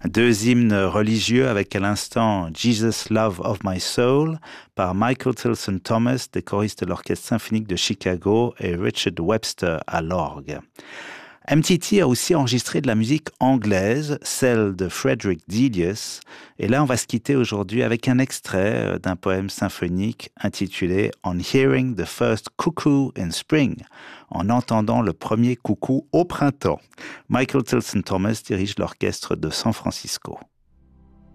Deux hymnes religieux avec à l'instant Jesus Love of My Soul par Michael Tilson Thomas, des choristes de l'Orchestre symphonique de Chicago, et Richard Webster à l'orgue. MTT a aussi enregistré de la musique anglaise, celle de Frederick Delius, et là on va se quitter aujourd'hui avec un extrait d'un poème symphonique intitulé On Hearing the First Cuckoo in Spring, en entendant le premier coucou au printemps. Michael Tilson Thomas dirige l'orchestre de San Francisco.